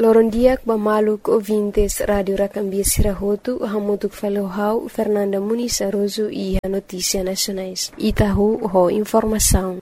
Lorondiak Bamaluk ouvintes Rádio Racambia Sirahotu, Hamutuk Falohau, Fernanda Muniz Aroso e a Notícia Nacionais. Itahu, ho informação.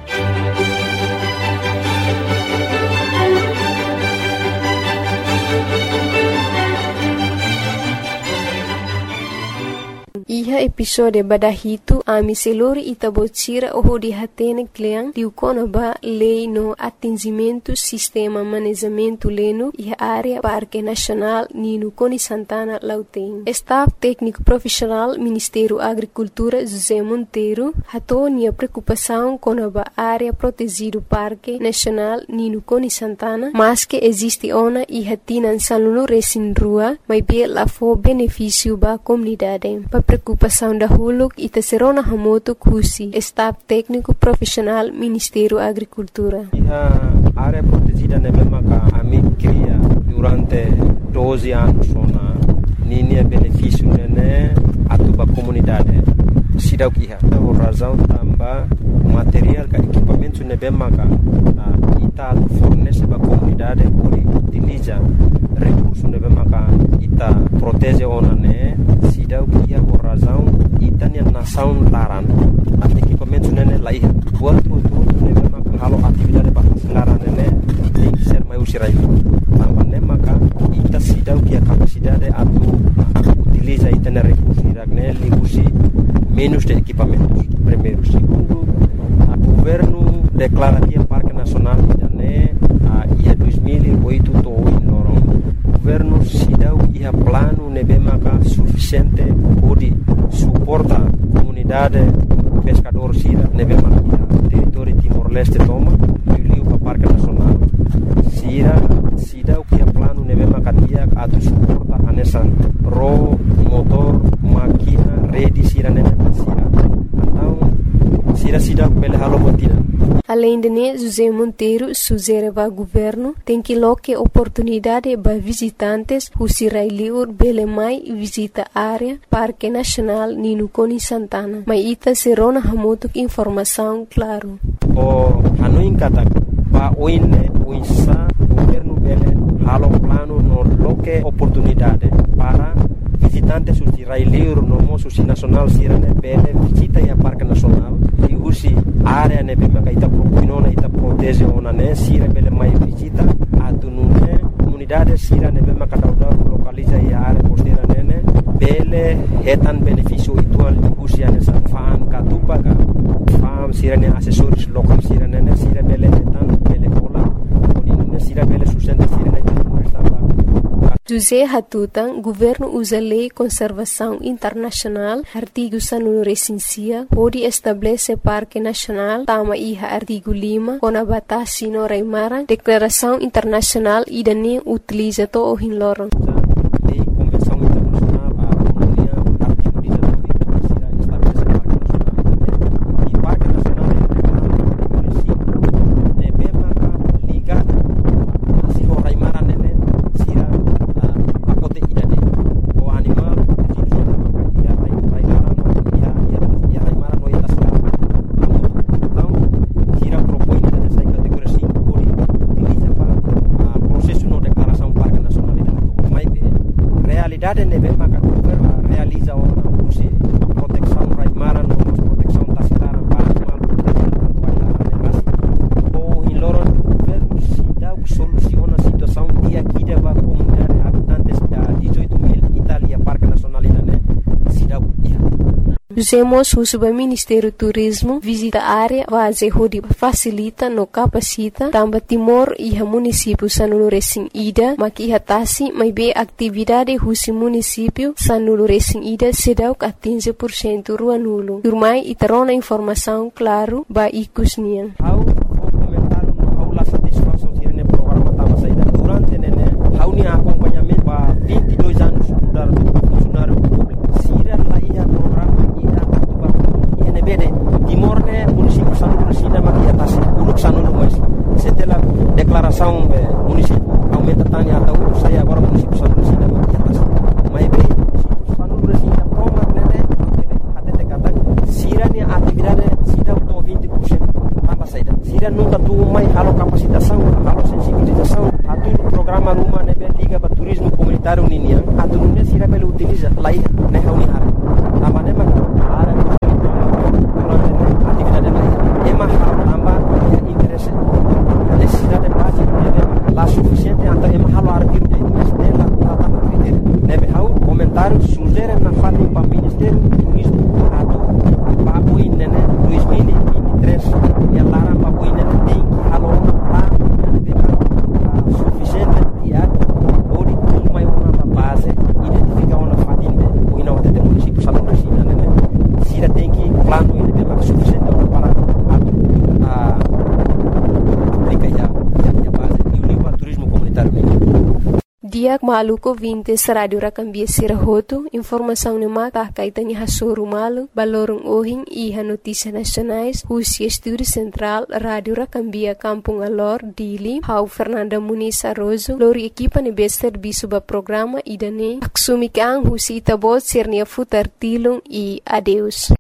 Iha episode badahito ami selori itabotira oho di hatene kleang diukona ba lei no atingimento sistema manejamento leno iha área Parque Nacional Nino Coni Santana Lauteng. Staff técnico profissional Ministério Agricultura José Monteiro hatonia preocupação com a área protegido Parque Nacional Nino Coni Santana, mas que existe ona iha tinan salunu resin rua, mas be la fo benefício ba comunidade. Preocupação da Huluk e Tesserona Hamoto Kusi, Staff Técnico Profissional Ministério Agricultura. A área protegida na mesma que a mim cria durante 12 anos na linha benefício né a tua comunidade. Sidau que a razão também material que equipamento na mesma que ita fornece para a comunidade por utiliza recursos na mesma que ita protege ona né sidau que a razão itania nação laran at equipamento né lá buat tudo na mesma que halo atividade para laran né tem que ser mais usirai também né maka ita sidau que a capacidade atu utiliza ita na recursos né ligusi menos de equipamentos. Primeiro. Segundo, o governo declara que o Parque Nacional né, ia 2008 em Lorong. O governo se deu ia plano nebemaka suficiente para suportar a comunidade pescador sira nebemaka território Timor-Leste toma e liu para o Parque Nacional. Sira se deu que plano nebemaka dia atu suporta a nessa motor máquina rede sira nebemaka sira. Além de José Monteiro sugere ao governo tem que loque oportunidade para visitantes who sirailiur belemai visita área Parque Nacional Nino Coni Santana. Mas ita serona hamutuk informação claro. O hanuin kata pa oine uisa governo bele halo plano no loque oportunidade para visitantes who sirailiur no moço nacional sirane bele visita a Parque Nacional e usi área ne bema ka ita propinona ita protege ona ne sira bele mai visita atunune comunidade sira ne bema ka dauda localiza a área costeira nene bele hetan benefício itual di usi ane sa fan ka tupaga fam sira ne assessores local sira nene sira bele hetan bele pola odine sira bele sustenta sira ne José Hatutan, governo usa lei conservação internacional, artigo sanunu recensia, pode estabelecer Parque Nacional, tama iha artigo 5, com a batasi no Reimarang, declaração internacional e dani utiliza to o hinloron. Usemos o Ministério Turismo visita a área base onde facilita no capacita também Timor e o município sanulu resin ida maki hatasi mai be atividade husi município sanulu resin ida sedau a 15% rua nulo. Turmai itarona informação claro ba ikusnian. Au comentaram au la satisfação tirene programa tava saída durante nene au ni acompanhamento ba 22 anos mudar funcionário público. Sira la ia programa bede Timor ne município sanulu sida maki atas uluk sanulu mas setelah declaração município aumenta tani atau saya agora município sanulu sida maki atas mai be município sanulu sida toma nene até kata sira ni atividade sida to 20% tambah saida sira nunca tu mai halo capacitação halo sensibilização atu programa Ruma nebe liga para turismo comunitário ninia atu nune sira bele utiliza lai ne hauni har tamba ne mak ara durante atividade lai ema tamba ya interesse necessidade básica nebe la suficiente anta ema halo artir de nela tamba critério nebe hau comentário sugere na fala para ministério turismo atu papo inene 2023 ya lara papo inene tem halo lá suficiente diat ori mai uma base identificar uma família ou não até município salão da China né se tem que plano ele tem mais suficiente para aplicar já base e unir para turismo comunitário Diak maluko vintes radio rakambia sirahoto informação no mata kaitani hasoru malu balorong ohing iha notícias nacionais Rusia Estúdio Central Radio Rakambia Kampung Alor Dili Hau Fernanda Muniz Arrozo lori equipa ne bester bisuba programa idane aksumi kang Rusia itabot sernia futar tilung e adeus